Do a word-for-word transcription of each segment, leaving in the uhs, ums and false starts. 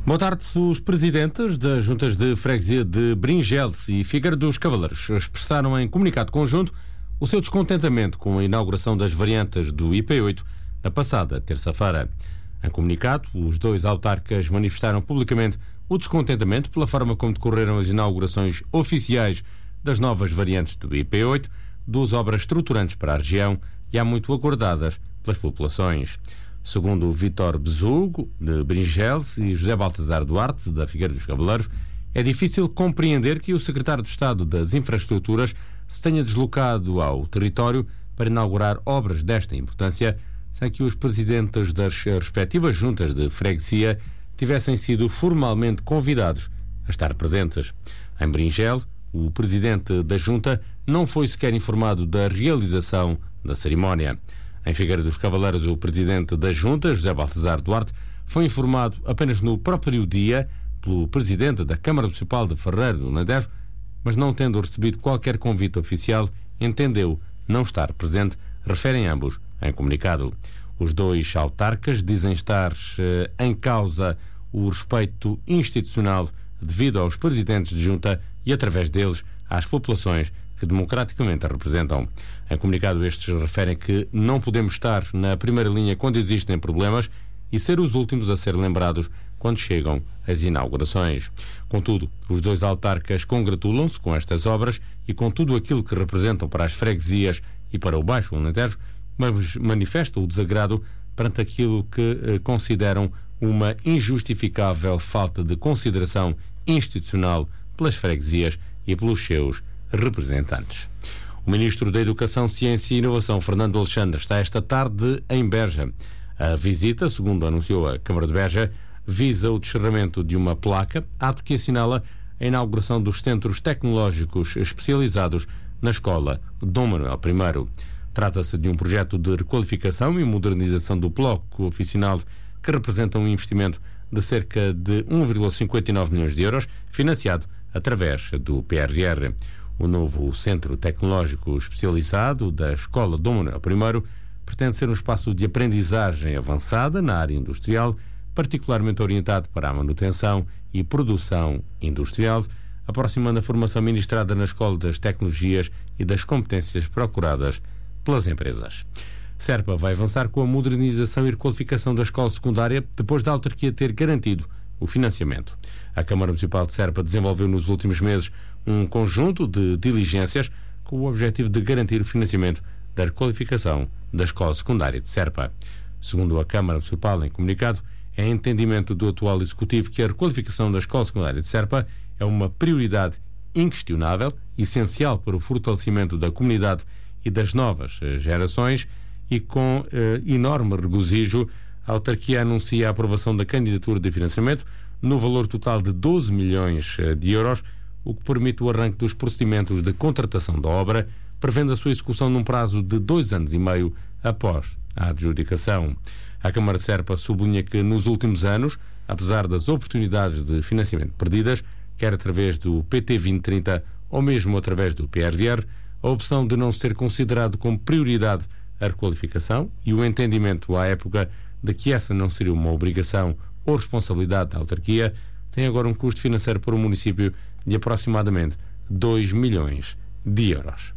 Boa tarde. Os presidentes das juntas de freguesia de Bringel e Figueira dos Cavaleiros expressaram em comunicado conjunto o seu descontentamento com a inauguração das variantes do I P oito na passada terça-feira. Em comunicado, os dois autarcas manifestaram publicamente o descontentamento pela forma como decorreram as inaugurações oficiais das novas variantes do I P oito, duas obras estruturantes para a região e há muito aguardadas pelas populações. Segundo Vítor Besugo, de Bringel, e José Baltazar Duarte, da Figueira dos Cavaleiros, é difícil compreender que o secretário de Estado das Infraestruturas se tenha deslocado ao território para inaugurar obras desta importância, sem que os presidentes das respectivas juntas de freguesia tivessem sido formalmente convidados a estar presentes. Em Bringel, o presidente da junta não foi sequer informado da realização da cerimónia. Em Figueira dos Cavaleiros, o presidente da junta, José Baltazar Duarte, foi informado apenas no próprio dia pelo presidente da Câmara Municipal de Ferreira do Alentejo, mas não tendo recebido qualquer convite oficial, entendeu não estar presente, referem ambos em comunicado. Os dois autarcas dizem estar eh, em causa o respeito institucional devido aos presidentes de junta e, através deles, às populações que democraticamente a representam. Em comunicado, estes referem que não podemos estar na primeira linha quando existem problemas e ser os últimos a ser lembrados quando chegam as inaugurações. Contudo, os dois autarcas congratulam-se com estas obras e com tudo aquilo que representam para as freguesias e para o Baixo Alentejo, mas manifestam o desagrado perante aquilo que eh, consideram uma injustificável falta de consideração institucional pelas freguesias e pelos seus representantes. O Ministro da Educação, Ciência e Inovação, Fernando Alexandre, está esta tarde em Beja. A visita, segundo anunciou a Câmara de Beja, visa o descerramento de uma placa, ato que assinala a inauguração dos centros tecnológicos especializados na Escola Dom Manuel I. Trata-se de um projeto de requalificação e modernização do bloco oficinal que representa um investimento de cerca de um vírgula cinquenta e nove milhões de euros, financiado através do P R R. O novo Centro Tecnológico Especializado da Escola Dom Manuel I pretende ser um espaço de aprendizagem avançada na área industrial, particularmente orientado para a manutenção e produção industrial, aproximando a formação ministrada na Escola das Tecnologias e das competências procuradas pelas empresas. Serpa vai avançar com a modernização e requalificação da escola secundária depois da autarquia ter garantido o financiamento. A Câmara Municipal de Serpa desenvolveu nos últimos meses um conjunto de diligências com o objetivo de garantir o financiamento da requalificação da escola secundária de Serpa. Segundo a Câmara Municipal em comunicado, é entendimento do atual Executivo que a requalificação da escola secundária de Serpa é uma prioridade inquestionável, essencial para o fortalecimento da comunidade e das novas gerações, e com eh, enorme regozijo, a autarquia anuncia a aprovação da candidatura de financiamento no valor total de doze milhões de euros, o que permite o arranque dos procedimentos de contratação da obra, prevendo a sua execução num prazo de dois anos e meio após a adjudicação. A Câmara de Serpa sublinha que nos últimos anos, apesar das oportunidades de financiamento perdidas, quer através do P T vinte trinta ou mesmo através do P R R, a opção de não ser considerado como prioridade a requalificação e o entendimento à época de que essa não seria uma obrigação ou responsabilidade da autarquia, tem agora um custo financeiro para o município de aproximadamente dois milhões de euros.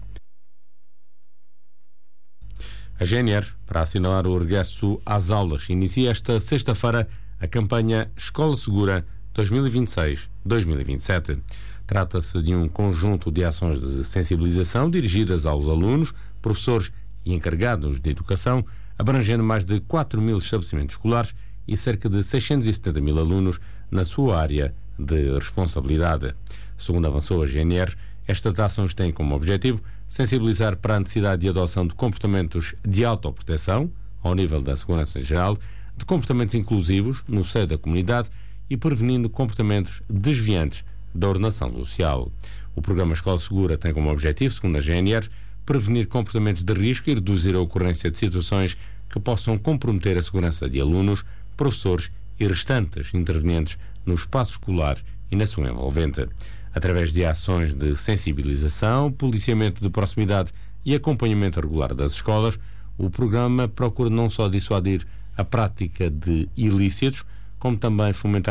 A G N R, para assinalar o regresso às aulas, inicia esta sexta-feira a campanha Escola Segura dois mil e vinte e seis dois mil e vinte e sete. Trata-se de um conjunto de ações de sensibilização dirigidas aos alunos, professores e encarregados de educação, abrangendo mais de quatro mil estabelecimentos escolares e cerca de seiscentos e setenta mil alunos na sua área de responsabilidade. Segundo avançou a G N R, estas ações têm como objetivo sensibilizar para a necessidade de adoção de comportamentos de autoproteção, ao nível da segurança em geral, de comportamentos inclusivos no seio da comunidade e prevenindo comportamentos desviantes da ordenação social. O programa Escola Segura tem como objetivo, segundo a G N R, prevenir comportamentos de risco e reduzir a ocorrência de situações que possam comprometer a segurança de alunos, professores e restantes intervenientes no espaço escolar e na sua envolvente. Através de ações de sensibilização, policiamento de proximidade e acompanhamento regular das escolas, o programa procura não só dissuadir a prática de ilícitos, como também fomentar